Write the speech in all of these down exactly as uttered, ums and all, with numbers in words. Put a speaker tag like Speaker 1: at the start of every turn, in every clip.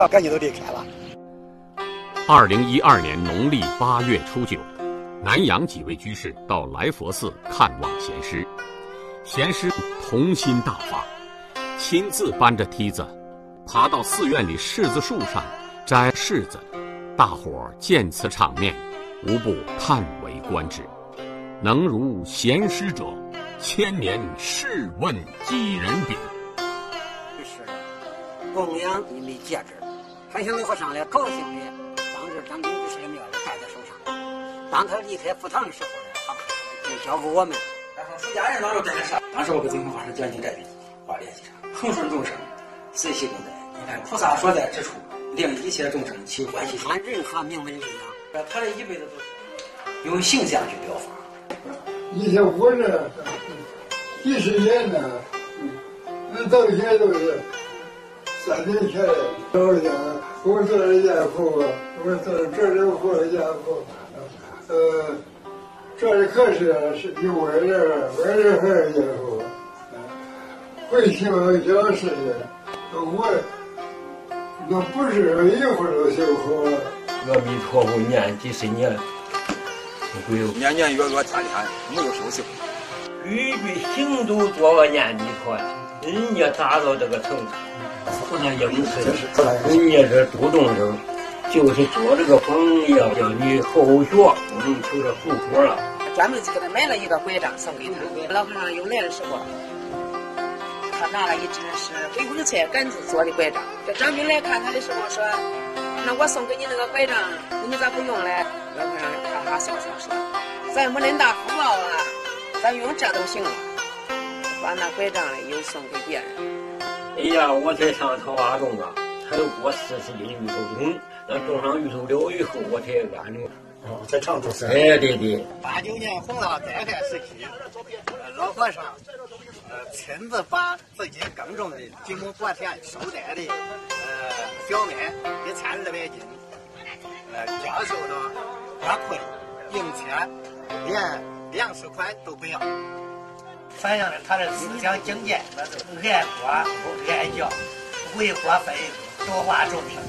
Speaker 1: 赶紧都离开了。
Speaker 2: 二零一二年农历八月初九，南阳几位居士到来佛寺看望贤师，贤师童心大发，亲自搬着梯子爬到寺院里柿子树上摘柿子，大伙儿见此场面，无不叹为观止。能如贤师者，千年试问几人比？
Speaker 3: 是供养你的戒指，还向老和尚来高兴的，当时张炳居士的庙里戴在手上。当他离开佛堂的时候呢，他就交给我们。
Speaker 4: 然后出家人当时在啥？当时我跟净空法师讲经这笔话联系上，恒顺众生，随喜共在。你看菩萨所在之处，令一切众生起欢喜心。
Speaker 3: 按任何名门力量，
Speaker 4: 他这一辈子都是用形象去表法。
Speaker 5: 以前活着几十年了，那到现在都是三年前老家，我做了家父，我做了这里活了家父，呃，这里可是是有外人，外人还是家父，回去我教事的，我那不是一会儿就修好了。
Speaker 6: 阿弥陀佛，念几十年。
Speaker 1: 年年月月天天没有休息，
Speaker 6: 句句行都做个念弥陀，人家达到这个程度，不能应试，人家是度众生，就是做这个榜样，叫你后学，我们求着福果了。
Speaker 7: 专门给他买了一个拐杖送给他，老和尚又来的时候，他拿了一只是黑红菜杆子做的拐杖。这张兵来看他的时候说：“那我送给你那个拐杖，你咋不用嘞？”老和尚哈哈笑笑说：“咱没恁大福报啊，咱用这都行了。”把那拐杖嘞又送给别人。
Speaker 6: 哎呀，我才上桃花洞啊，才有过四十斤芋头种，那种上芋头了以后，我才安住。
Speaker 1: 哦，在常州是。
Speaker 6: 哎，对对。
Speaker 1: 八九年弘道代代时期，老和尚呃亲自把自己耕种的经过国田收带的呃小麦一千二百斤，呃教授的花魁、银钱，连粮食款都不要，
Speaker 8: 反映了他的思想境界，那是爱国不爱教，为国分多化众生。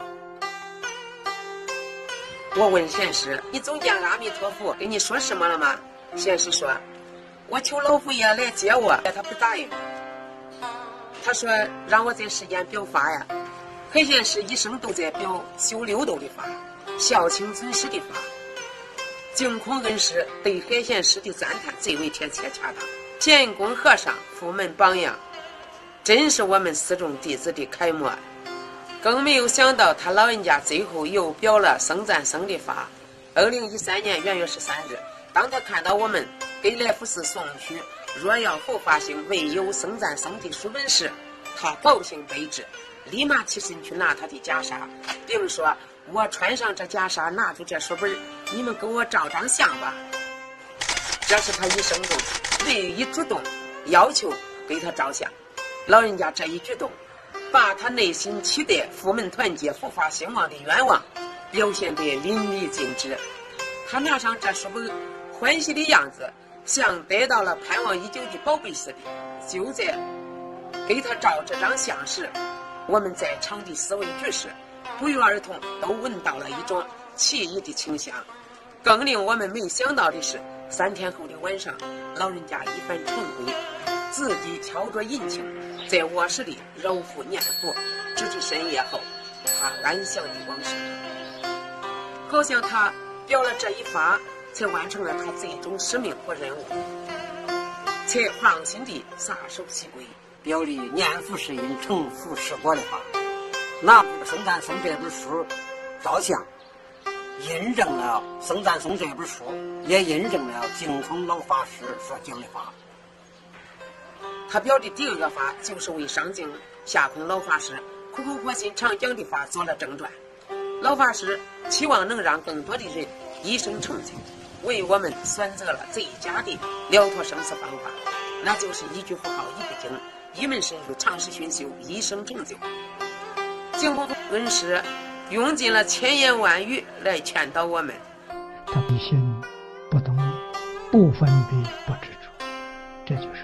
Speaker 7: 我问贤师：“你总见阿弥陀佛跟你说什么了吗？”贤师说：“我求老佛爷来接我，他不答应。他说让我在世间表法呀。海贤师一生都在表修六度的法，孝亲尊师的法。净空恩师对海贤师的赞叹最为贴切恰当。建功和尚佛门榜样，真是我们四众弟子的楷模。更没有想到他老人家最后又表了僧赞僧的法。二零一三年元月十三日，当他看到我们给来福寺送去若要后发行未有僧赞僧的书本时，他高兴备至，立马起身去拿他的袈裟，并说：“我穿上这袈裟，拿出这书本，你们给我照张相吧。”这是他一生中唯一主动要求给他照相。老人家这一举动，把他内心期待佛门团结、佛法兴旺的愿望表现得淋漓尽致。他拿上这书本，欢喜的样子像得到了盼望已久的宝贝似的。就在给他照这张相时，我们在场的四位居士不约而同都闻到了一种奇异的清香。更令我们没想到的是，三天后的晚上，老人家一番晨归，自己敲着银磬，在卧室里揉腹念佛，直至深夜后，他安详的往生。好像他表了这一法，才完成了他最终使命和任务，才放心地撒手西归。
Speaker 3: 表里念佛是因，成佛是果的法，拿僧赞僧这本书照相，印证了僧赞僧这本书，也印证了净空老法师所讲的法。
Speaker 7: 他表的第二个法，就是为上净下空老法师苦口婆心常讲的法做了正传。老法师期望能让更多的人一生成就，为我们选择了最佳的了脱生死方法，那就是一句佛号一个经，一门深入，长时熏修，一生成就。净空恩师用尽了千言万语来劝导我们。
Speaker 9: 他不信不懂，不分别不执着，这就是。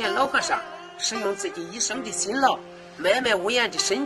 Speaker 7: 而上海下县老和尚是用自己一生的辛劳默默无言的深